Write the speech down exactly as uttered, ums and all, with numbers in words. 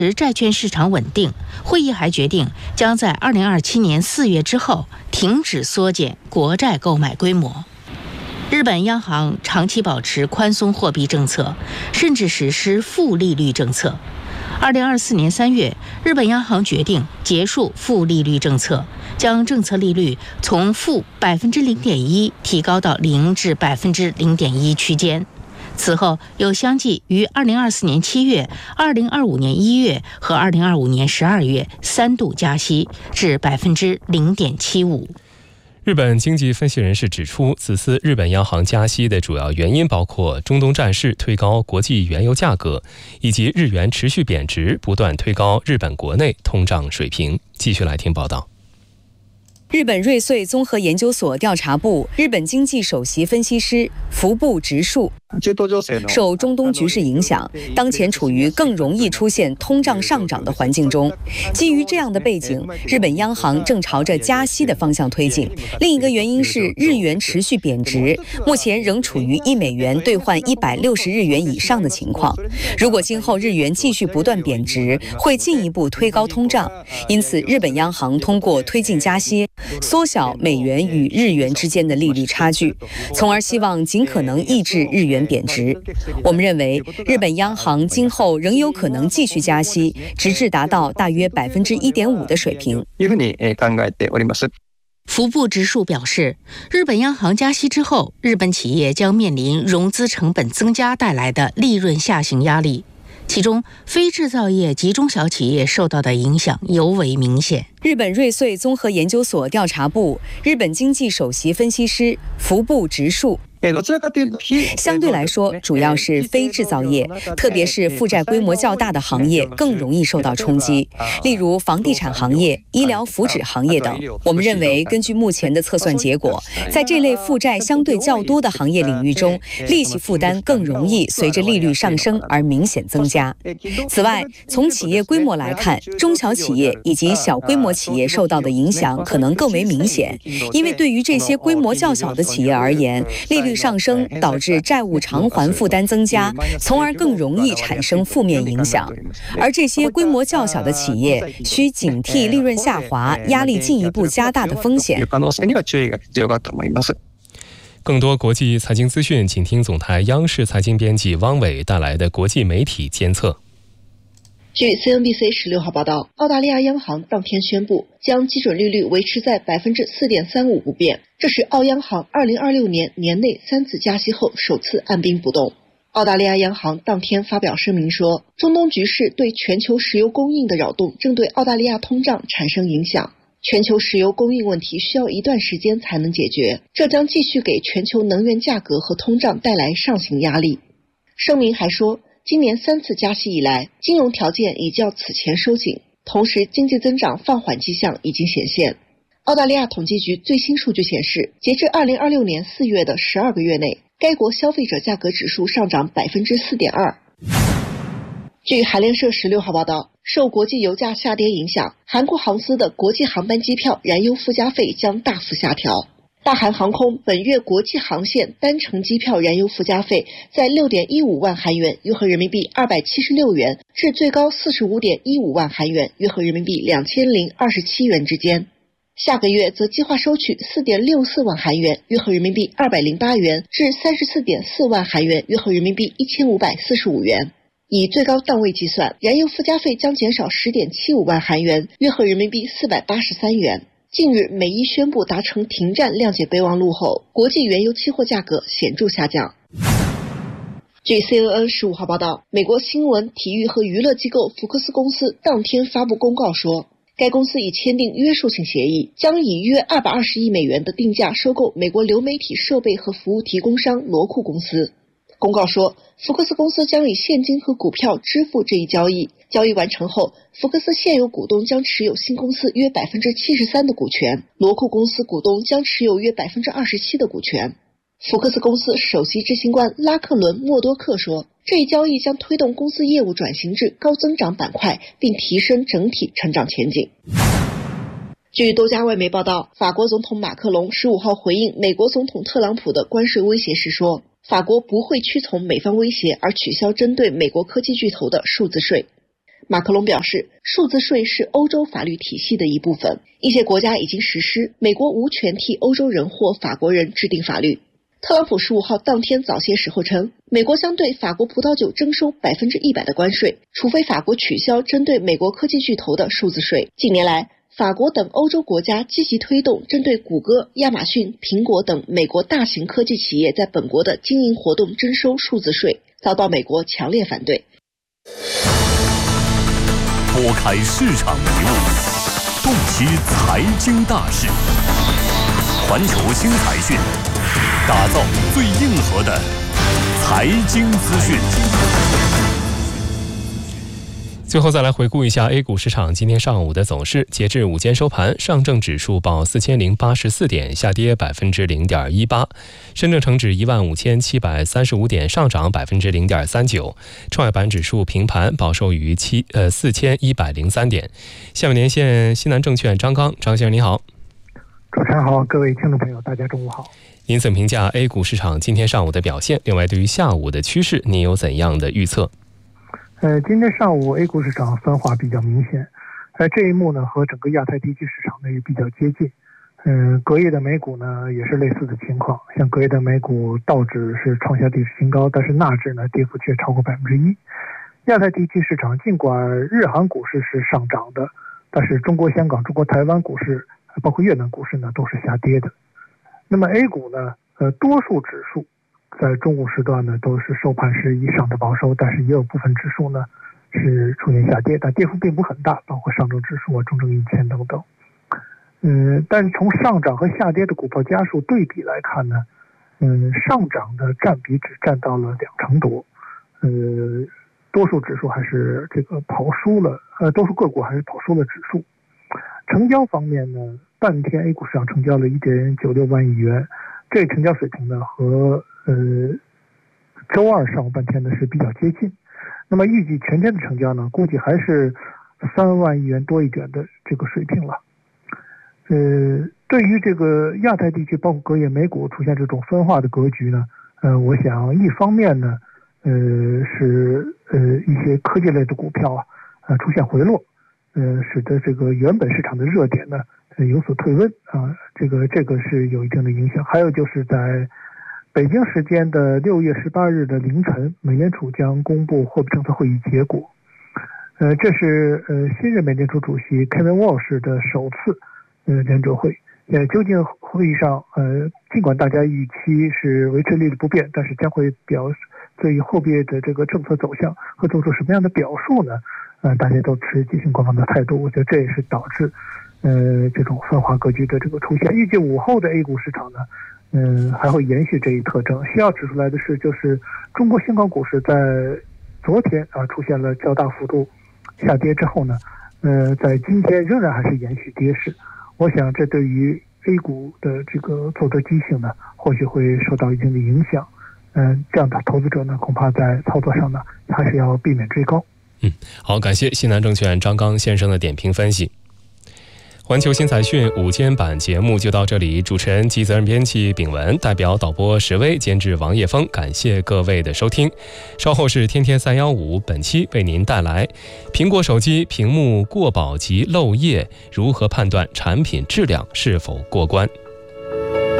债券市场稳定。会议还决定将在二零二七年四月之后停止缩减国债购买规模。日本央行长期保持宽松货币政策，甚至实施负利率政策。二零二四年三月，日本央行决定结束负利率政策，将政策利率从负百分之零点一提高到零至百分之零点一区间。此后又相继于二零二四年七月、二零二五年一月和二零二五年十二月三度加息至百分之零点七五。 日本经济分析人士指出，此次日本央行加息的主要原因包括中东战事推高国际原油价格，以及日元持续贬值不断推高日本国内通胀水平。继续来听报道。 日本瑞穗综合研究所调查部日本经济首席分析师服部直树，受中东局势影响，当前处于更容易出现通胀上涨的环境中。基于这样的背景，日本央行正朝着加息的方向推进。另一个原因是日元持续贬值，目前仍处于一美元兑换一百六十日元以上的情况。如果今后日元继续不断贬值，会进一步推高通胀。因此，日本央行通过推进加息，缩小美元与日元之间的利率差距，从而希望尽可能抑制日元贬值。我们认为，日本央行今后仍有可能继续加息，直至达到大约百分之一点五的水平。 服部直树表示，日本央行加息之后，日本企业将面临融资成本增加带来的利润下行压力。其中，非制造业及中小企业受到的影响尤为明显。 日本瑞穗综合研究所调查部日本经济首席分析师服部直树，相对来说，主要是非制造业，特别是负债规模较大的行业更容易受到冲击，例如房地产行业、医疗福祉行业等。我们认为，根据目前的测算结果，在这类负债相对较多的行业领域中，利息负担更容易随着利率上升而明显增加。此外，从企业规模来看，中小企业以及小规模企业受到的影响可能更为明显，因为对于这些规模较小的企业而言，利率上升导致债务偿还负担增加，从而更容易产生负面影响。而这些规模较小的企业需警惕利润下滑压力进一步加大的风险。 更多国际财经资讯，请听总台央视财经编辑汪伟带来的国际媒体监测。 据 C N B C 十六号报道，澳大利亚央行当天宣布将基准利率维持在 百分之四点三五 不变，这是澳央行二零二六年年内三次加息后首次按兵不动。澳大利亚央行当天发表声明说，中东局势对全球石油供应的扰动正对澳大利亚通胀产生影响，全球石油供应问题需要一段时间才能解决，这将继续给全球能源价格和通胀带来上行压力。声明还说，今年三次加息以来，金融条件已较此前收紧，同时经济增长放缓迹象已经显现。澳大利亚统计局最新数据显示，截至二零二六年四月的十二个月内，该国消费者价格指数上涨 百分之四点二。 据韩联社十六号报道，受国际油价下跌影响，韩国航司的国际航班机票燃油附加费将大幅下调。大韩航空本月国际航线单程机票燃油附加费在 六点一五万韩元，约合人民币二百七十六元，至最高 四十五点一五万韩元，约合人民币两千零二十七元之间。下个月则计划收取 四点六四万韩元，约合人民币二百零八元，至 三十四点四万韩元，约合人民币一千五百四十五元。以最高档位计算，燃油附加费将减少 十点七五万韩元，约合人民币四百八十三元。近日，美伊宣布达成停战谅解备忘录后，国际原油期货价格显著下降。据 C N N 十五号报道，美国新闻、体育和娱乐机构福克斯公司当天发布公告说，该公司已签订约束性协议，将以约二百二十亿美元的定价收购美国流媒体设备和服务提供商罗库公司。公告说，福克斯公司将以现金和股票支付这一交易。交易完成后，福克斯现有股东将持有新公司约 百分之七十三 的股权，罗库公司股东将持有约 百分之二十七 的股权。福克斯公司首席执行官拉克伦·默多克说，这一交易将推动公司业务转型至高增长板块，并提升整体成长前景。据多家外媒报道，法国总统马克龙十五号回应美国总统特朗普的关税威胁时说，法国不会屈从美方威胁而取消针对美国科技巨头的数字税。 马克龙表示，数字税是欧洲法律体系的一部分，一些国家已经实施，美国无权替欧洲人或法国人制定法律。特朗普十五号当天早些时候称，美国将对法国葡萄酒征收百分之一百的关税，除非法国取消针对美国科技巨头的数字税。近年来，法国等欧洲国家积极推动针对谷歌、亚马逊、苹果等美国大型科技企业在本国的经营活动征收数字税，遭到美国强烈反对。 拨开市场迷雾，洞悉财经大事，环球新财讯，打造最硬核的财经资讯。 最后再来回顾一下 A 股市场今天上午的走势。截至午间收盘，上证指数报四千零八十四点，下跌百分之零点一八；深证成指一万五千七百三十五点，上涨百分之零点三九；创业板指数平盘，报收于七呃四千一百零三点。下面连线西南证券张刚，张先生您好。 主持人好，各位听众朋友，大家中午好。 您怎么评价 A 股市场今天上午的表现？另外，对于下午的趋势，您有怎样的预测？ 呃，今天上午 A 股市场分化比较明显，呃，这一幕呢和整个亚太地区市场呢也比较接近。嗯、呃，隔夜的美股呢也是类似的情况，像隔夜的美股道指是创下历史新高，但是纳指呢跌幅却超过百分之一。亚太地区市场尽管日韩股市是上涨的，但是中国香港、中国台湾股市包括越南股市呢都是下跌的。那么 A 股呢，呃，多数指数在中午时段呢都是收盘是以上的保收，但是也有部分指数呢是出现下跌，但跌幅并不很大，包括上证指数啊、中证一千等等。嗯，但是从上涨和下跌的股票家数对比来看呢，嗯，上涨的占比只占到了两成多，呃，多数指数还是这个跑输了，呃，多数个股还是跑输了指数。成交方面呢，半天 A 股市场成交了 一点九六万亿元，这个成交水平呢和呃周二上午半天呢是比较接近。那么预计全天的成交呢，估计还是三万亿元多一点的这个水平了。呃，对于这个亚太地区包括隔夜美股出现这种分化的格局呢，呃，我想一方面呢，呃是呃一些科技类的股票啊，呃出现回落。呃，使得这个原本市场的热点呢，呃、有所退温啊，这个这个是有一定的影响。还有就是在北京时间的六月十八日的凌晨，美联储将公布货币政策会议结果。呃，这是呃新任美联储主席 Kevin Walsh 的首次呃联准会。呃，究竟会议上呃，尽管大家预期是维持利率不变，但是将会表对于后边的这个政策走向会做出什么样的表述呢？呃，大家都持积极观望的态度，我觉得这也是导致，呃，这种分化格局的这个出现。预计午后的 A 股市场呢，嗯、呃，还会延续这一特征。需要指出来的是，就是中国香港股市在昨天啊、呃、出现了较大幅度下跌之后呢，呃，在今天仍然还是延续跌势。我想这对于 A 股的这个做多机性呢，或许会受到一定的影响。嗯、呃，这样的投资者呢，恐怕在操作上呢，还是要避免追高。 嗯，好，感谢西南证券张刚先生的点评分析。环球新财讯午间版节目就到这里，主持人及责任编辑炳文，代表导播石威，监制王叶峰，感谢各位的收听。稍后是天天三幺五，本期为您带来苹果手机屏幕过保级漏液，如何判断产品质量是否过关。